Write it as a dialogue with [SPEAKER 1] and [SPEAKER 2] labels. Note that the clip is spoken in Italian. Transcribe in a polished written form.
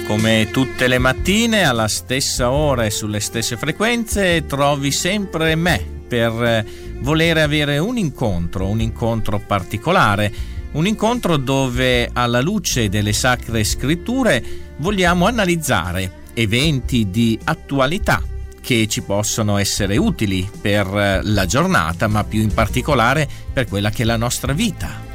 [SPEAKER 1] Come tutte le mattine, alla stessa ora e sulle stesse frequenze, trovi sempre me per volere avere un incontro particolare, un incontro dove alla luce delle sacre scritture vogliamo analizzare eventi di attualità che ci possono essere utili per la giornata, ma più in particolare per quella che è la nostra vita.